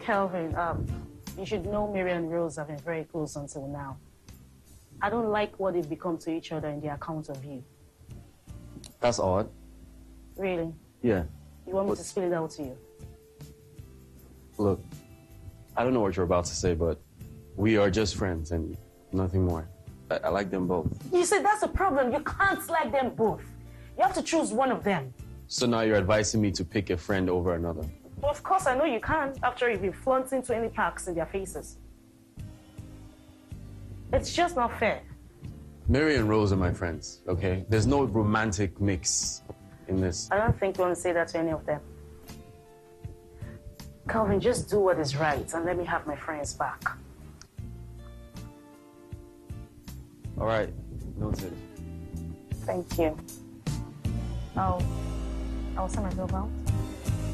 Kelvin, you should know Mary and Rose have been very close until now. I don't like what they've become to each other in their account of you. That's odd. Really? Yeah. You want me to spell it out to you? Look, I don't know what you're about to say, but we are just friends and nothing more. I like them both. You see, that's the problem. You can't like them both. You have to choose one of them. So now you're advising me to pick a friend over another? Well, of course, I know you can't after you've been flaunting 20 packs in their faces. It's just not fair. Mary and Rose are my friends, okay? There's no romantic mix in this. I don't think you want to say that to any of them. Calvin, just do what is right and let me have my friends back. All right, noted. Thank you. I'll send my bill out.